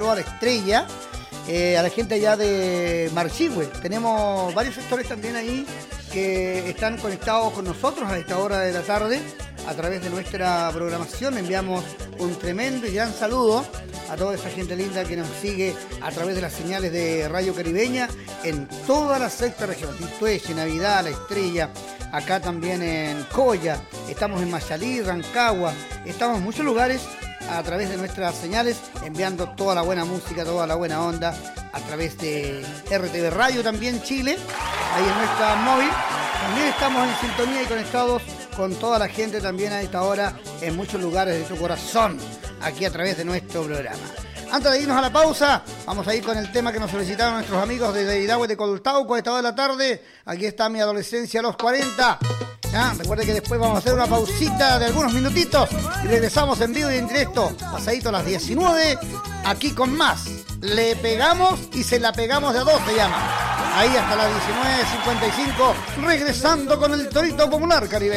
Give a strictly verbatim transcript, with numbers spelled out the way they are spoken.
saludo a La Estrella, eh, a la gente allá de Marchihue. Tenemos varios sectores también ahí que están conectados con nosotros a esta hora de la tarde a través de nuestra programación. Enviamos un tremendo y gran saludo a toda esa gente linda que nos sigue a través de las señales de Radio Caribeña en toda la sexta región. Titueche, Navidad, La Estrella, acá también en Coya, estamos en Machalí, Rancagua, estamos en muchos lugares a través de nuestras señales, enviando toda la buena música, toda la buena onda, a través de R T V Radio también Chile, ahí en nuestra móvil. También estamos en sintonía y conectados con toda la gente también a esta hora en muchos lugares de tu corazón, aquí a través de nuestro programa. Antes de irnos a la pausa, vamos a ir con el tema que nos solicitaron nuestros amigos de Deirahue de Coltauco a esta hora de la tarde. Aquí está Mi Adolescencia a los cuarenta. ¿Ya? Recuerde que después vamos a hacer una pausita de algunos minutitos y regresamos en vivo y en directo, pasadito a las diecinueve, aquí con más. Le pegamos y se la pegamos de a dos, se llama. Ahí hasta las diecinueve cincuenta y cinco, regresando con el Torito Popular Caribe.